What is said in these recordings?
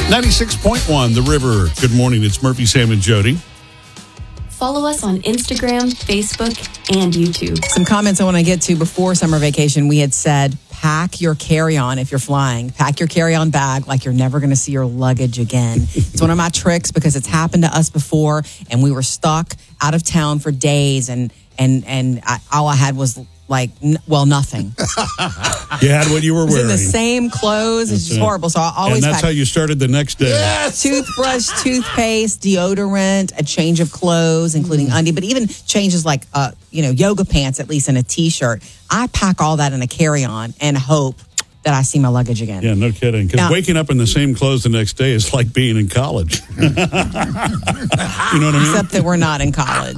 96.1 The River. Good morning. It's Murphy, Sam, and Jody. Follow us on Instagram, Facebook, and YouTube. Some comments I want to get to before summer vacation. We had said, pack your carry-on if you're flying. Pack your carry-on bag like you're never going to see your luggage again. It's one of my tricks because it's happened to us before, and we were stuck out of town for days, and all I had was nothing. You had what you were wearing. In the same clothes. It's just horrible. So I always And that's how you started the next day. Yes! Toothbrush, toothpaste, deodorant, a change of clothes, including undie, but even changes like, yoga pants, at least in a T-shirt. I pack all that in a carry-on and hope that I see my luggage again. Yeah, no kidding. Because waking up in the same clothes the next day is like being in college. You know what I mean? Except that we're not in college.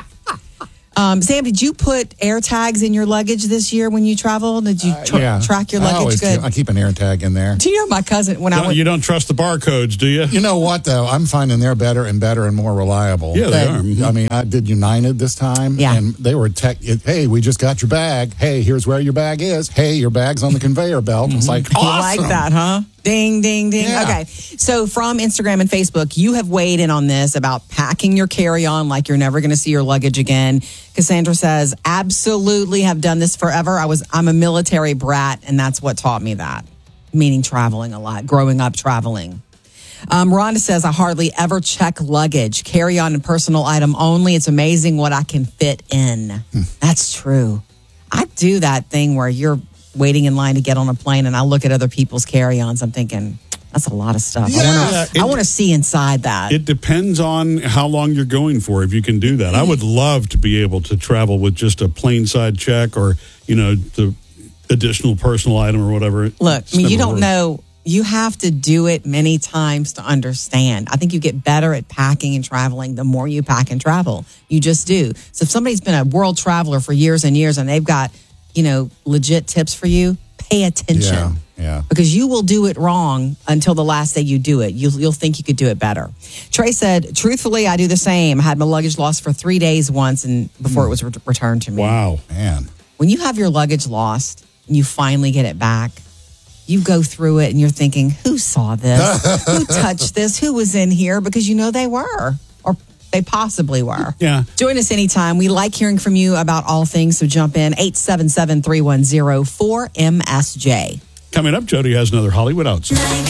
Sam, did you put air tags in your luggage this year when you traveled? Did you track your luggage good? I keep an air tag in there. Do you know my cousin? You don't trust the barcodes, do you? You know what, though? I'm finding they're better and more reliable. Yeah, they are. Mm-hmm. I mean, I did United this time, and they were hey, we just got your bag. Hey, here's where your bag is. Hey, your bag's on the conveyor belt. It's like, awesome. You like that, huh? Ding, ding, ding. Yeah. Okay. So from Instagram and Facebook, you have weighed in on this about packing your carry-on like you're never going to see your luggage again. Cassandra says, absolutely have done this forever. I'm a military brat, and that's what taught me that, meaning traveling a lot, growing up traveling. Rhonda says, I hardly ever check luggage, carry-on and personal item only. It's amazing what I can fit in. That's true. I do that thing where you're waiting in line to get on a plane, and I look at other people's carry-ons. I'm thinking, that's a lot of stuff. Yeah. I want to see inside that. It depends on how long you're going for, if you can do that. I would love to be able to travel with just a plain side check or, the additional personal item or whatever. Look, you don't know. You have to do it many times to understand. I think you get better at packing and traveling the more you pack and travel. You just do. So if somebody's been a world traveler for years and years and they've got legit tips for you, pay attention. Yeah. Because you will do it wrong until the last day you do it. You'll think you could do it better. Trey said, truthfully, I do the same. I had my luggage lost for 3 days once and before it was returned to me. Wow. Man. When you have your luggage lost and you finally get it back, you go through it and you're thinking, who saw this? Who touched this? Who was in here? Because they were. They possibly were. Yeah. Join us anytime. We like hearing from you about all things, so jump in. 877-310-4MSJ. Coming up, Jody has another Hollywood Outsider.